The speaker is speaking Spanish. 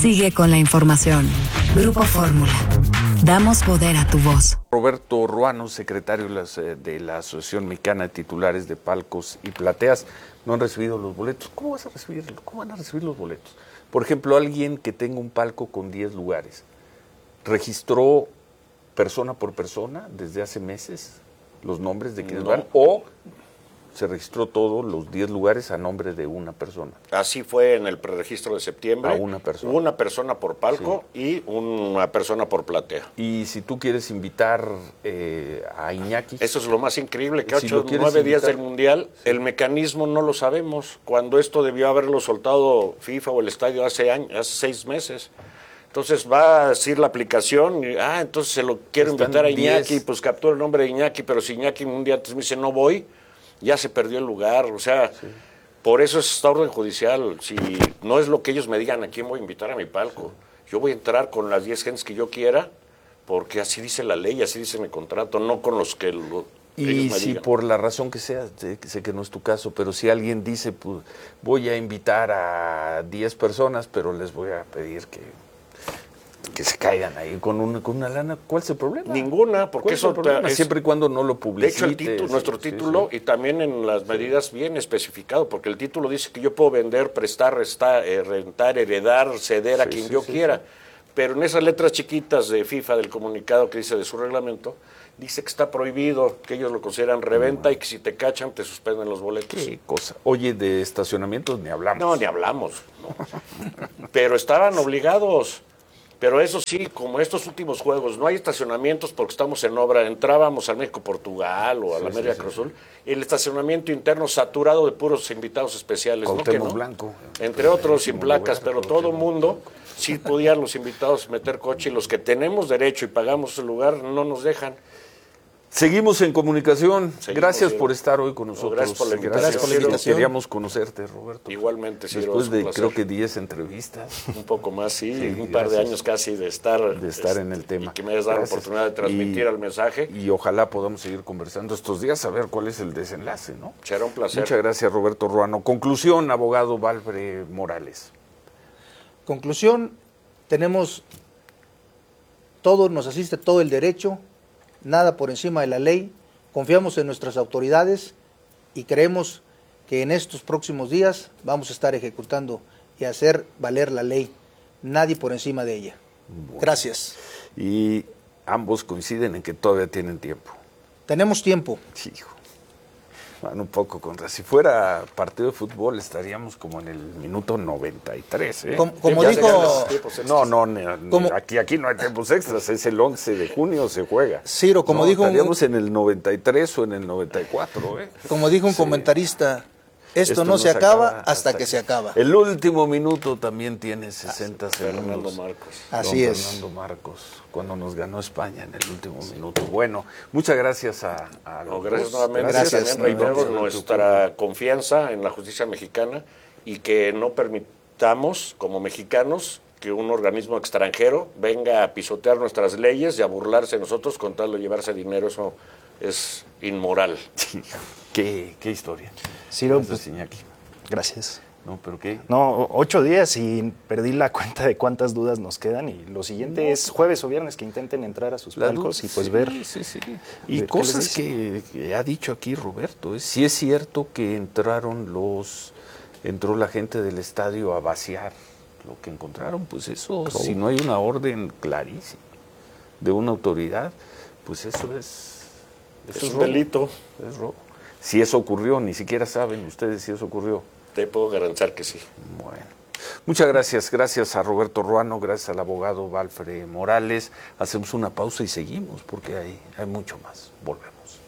Sigue con la información. Grupo Fórmula. Damos poder a tu voz. Roberto Ruano, secretario de la Asociación Mexicana de Titulares de Palcos y Plateas, no han recibido los boletos. ¿Cómo van a recibir los boletos? Por ejemplo, alguien que tenga un palco con 10 lugares, ¿registró persona por persona desde hace meses los nombres de quienes van? ¿O se registró todos los 10 lugares a nombre de una persona? Así fue en el preregistro de septiembre. A una persona. Una persona por palco, sí, y una persona por platea. Y si tú quieres invitar a Iñaki... Eso es lo más increíble, que si 8 o 9 días del Mundial, sí, el mecanismo no lo sabemos. Cuando esto debió haberlo soltado FIFA o el estadio hace 6 meses. Entonces va a decir la aplicación, y, entonces se lo quiero invitar a Iñaki, pues captura el nombre de Iñaki, pero si Iñaki un día antes me dice no voy, ya se perdió el lugar, o sea, sí, por eso es esta orden judicial. Si no es lo que ellos me digan a quién voy a invitar a mi palco, yo voy a entrar con las 10 gentes que yo quiera, porque así dice la ley, así dice mi contrato, no con los que ellos me si digan. Por la razón que sea, sé que no es tu caso, pero si alguien dice, pues voy a invitar a 10 personas, pero les voy a pedir que se caigan ahí con una lana, ¿cuál es el problema? Ninguna, porque eso es, siempre y cuando no lo publicites. De hecho, nuestro título, sí, y también en las medidas bien especificado, porque el título dice que yo puedo vender, prestar, rentar, heredar, ceder a quien yo quiera, sí. Pero en esas letras chiquitas de FIFA, del comunicado que dice de su reglamento, dice que está prohibido, que ellos lo consideran reventa y que si te cachan te suspenden los boletos. Qué cosa. Oye, de estacionamientos ni hablamos. No, ni hablamos. No. Pero estaban obligados. Pero eso sí, como estos últimos juegos, no hay estacionamientos porque estamos en obra, entrábamos al México-Portugal o a la América Cruz Azul, el estacionamiento interno saturado de puros invitados especiales. Cuauhtémoc ¿no? Blanco. Entre otros, sin placas, pero todo el mundo, sí podían los invitados meter coche y los que tenemos derecho y pagamos el lugar no nos dejan. Seguimos en comunicación. Gracias por estar hoy con nosotros. Gracias por la invitación. Queríamos conocerte, Roberto. Igualmente, sí. Después de, creo que 10 entrevistas. Un poco más, sí, un par de años casi de estar en el tema. Y que me hayas dado la oportunidad de transmitir el mensaje. Y ojalá podamos seguir conversando estos días, a ver cuál es el desenlace, ¿no? Será un placer. Muchas gracias, Roberto Ruano. Conclusión, abogado Valfre Morales. Conclusión, tenemos todo, nos asiste todo el derecho, nada por encima de la ley, confiamos en nuestras autoridades y creemos que en estos próximos días vamos a estar ejecutando y hacer valer la ley, nadie por encima de ella. Bueno. Gracias. Y ambos coinciden en que todavía tienen tiempo. Tenemos tiempo. Sí, hijo. Bueno, un poco contra. Si fuera partido de fútbol estaríamos como en el minuto 93, ¿eh? Como dijo... Aquí no hay tiempos extras, es el 11 de junio se juega. Ciro, como dijo... Estaríamos en el 93 o en el 94, ¿eh? Como dijo un comentarista, esto no se acaba hasta que se acaba. El último minuto también tiene 60 segundos. Fernando Marcos. Así es. Fernando Marcos, cuando nos ganó España en el último minuto. Bueno, muchas gracias a los gracias dos. nuevamente. Gracias. También reitero nuestra confianza en la justicia mexicana y que no permitamos, como mexicanos, que un organismo extranjero venga a pisotear nuestras leyes y a burlarse de nosotros con tal de llevarse dinero. Eso es inmoral. ¿Qué historia? Ciro, gracias. No, ¿pero qué? No, 8 días y perdí la cuenta de cuántas dudas nos quedan y lo siguiente es jueves o viernes que intenten entrar a sus palcos y pues ver. Sí. Y cosas que ha dicho aquí Roberto. Sí es cierto que entró la gente del estadio a vaciar lo que encontraron, pues eso, si no hay una orden clarísima de una autoridad, pues eso es un delito. Es robo. Si eso ocurrió, ni siquiera saben ustedes si eso ocurrió. Te puedo garantizar que sí. Bueno, muchas gracias. Gracias a Roberto Ruano, gracias al abogado Valfre Morales. Hacemos una pausa y seguimos porque hay mucho más. Volvemos.